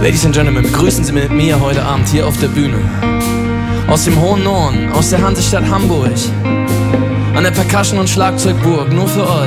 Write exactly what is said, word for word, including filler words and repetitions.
Ladies and Gentlemen, begrüßen Sie mit mir heute Abend hier auf der Bühne. Aus dem hohen Norden, aus der Hansestadt Hamburg, an der Percussion- und Schlagzeugburg, nur für euch.